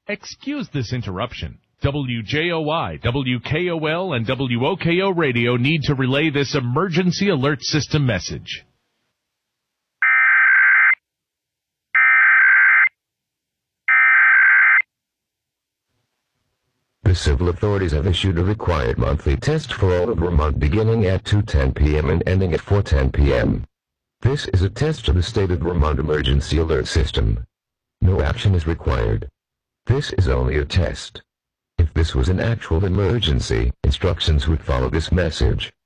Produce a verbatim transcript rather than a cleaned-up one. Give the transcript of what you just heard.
Excuse this interruption. W J O I, W K O L, and W O K O Radio need to relay this emergency alert system message. The civil authorities have issued a required monthly test for all of Vermont beginning at two ten p m and ending at four ten p m This is a test of the state of Vermont emergency alert system. No action is required. This is only a test. If this was an actual emergency, instructions would follow this message.